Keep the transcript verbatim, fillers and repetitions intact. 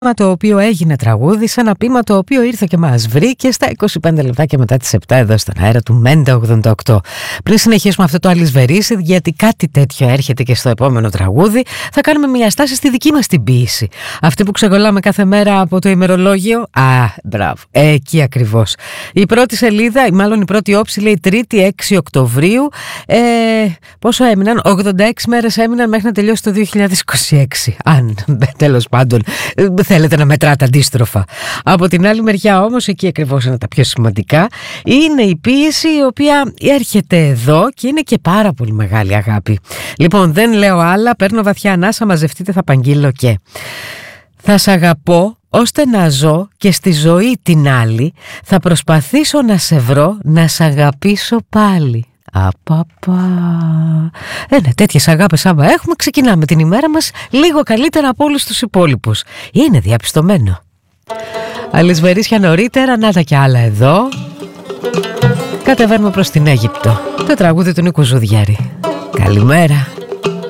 το οποίο έγινε τραγούδι, σε ένα πείμα το οποίο ήρθε και μας βρήκε στα είκοσι πέντε λεπτάκια μετά τις επτά εδώ στον αέρα του Μέντα ογδόντα οκτώ. Πριν συνεχίσουμε αυτό το αλυσβερίσι, γιατί κάτι τέτοιο έρχεται και στο επόμενο τραγούδι, θα κάνουμε μια στάση στη δική μας την ποίηση. Αυτή που ξεγολάμε κάθε μέρα από το ημερολόγιο. Α, μπράβο, εκεί ακριβώς. Η πρώτη σελίδα, ή μάλλον η πρώτη όψη, λέει Τρίτη έξι Οκτωβρίου. Ε, πόσο έμειναν, ογδόντα έξι μέρες έμειναν μέχρι να τελειώσει το δύο χιλιάδες είκοσι έξι. Αν, τέλος πάντων, θέλετε να μετράτε αντίστροφα. Από την άλλη μεριά όμως, εκεί ακριβώς είναι τα πιο σημαντικά, είναι η ποίηση η οποία έρχεται εδώ και είναι και πάρα πολύ μεγάλη αγάπη. Λοιπόν, δεν λέω άλλα, παίρνω βαθιά ανάσα, μαζευτείτε, θα απαγγείλω και θα σ' αγαπώ ώστε να ζω και στη ζωή την άλλη, θα προσπαθήσω να σε βρω, να σ' αγαπήσω πάλι. Απαπα. Ε, ναι, τέτοιες αγάπες άμα έχουμε, ξεκινάμε την ημέρα μας λίγο καλύτερα από όλους τους υπόλοιπους. Είναι διαπιστωμένο. Αλυσβερίσια νωρίτερα, να τα κι άλλα εδώ. Κατεβαίνουμε προς την Αίγυπτο. Το τραγούδι του Νίκου Ζουδιάρη. Καλημέρα.